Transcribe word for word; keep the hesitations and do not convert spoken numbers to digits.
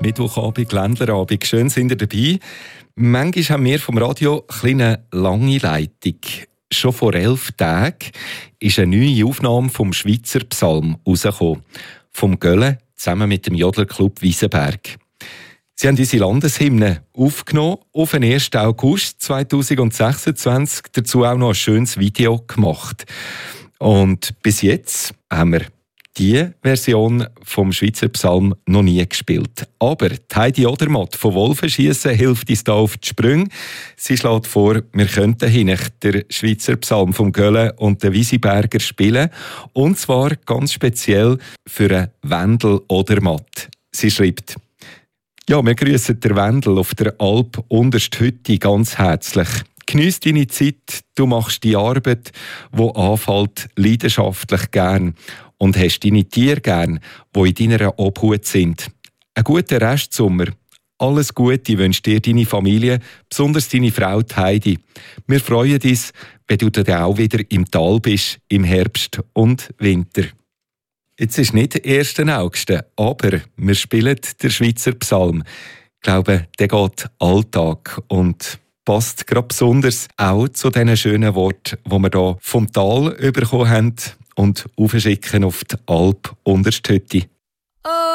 Mittwochabend, Ländlerabend. Schön sind ihr dabei. Manchmal haben wir vom Radio eine lange Leitung. Schon vor elf Tagen ist eine neue Aufnahme vom Schweizer Psalm herausgekommen. Vom Gölle zusammen mit dem Jodlerclub Wiesenberg. Sie haben unsere Landeshymne aufgenommen auf den ersten August zweitausendsechsundzwanzig. Dazu auch noch ein schönes Video gemacht. Und bis jetzt haben wir diese Version vom Schweizer Psalm noch nie gespielt. Aber Heidi Odermatt von Wolfenschiessen hilft uns da auf die Sprünge. Sie schlägt vor, wir könnten hinein den Schweizer Psalm vom Gölle und den Wiesenberger spielen. Und zwar ganz speziell für einen Wendel Odermatt. Sie schreibt: Ja, wir grüßen den Wendel auf der Alp Untersthütti ganz herzlich. Geniess deine Zeit, du machst die Arbeit, die anfällt, leidenschaftlich gern. Und hast deine Tiere gern, die in deiner Obhut sind. Einen guten Restsommer. Alles Gute wünscht dir deine Familie, besonders deine Frau Heidi. Wir freuen uns, wenn du dann auch wieder im Tal bist, im Herbst und Winter. Jetzt ist nicht der erste August, aber wir spielen den Schweizer Psalm. Ich glaube, der geht Alltag und passt gerade besonders auch zu diesen schönen Worten, die wir hier vom Tal bekommen haben und aufschicken auf die Alp Untersthütti.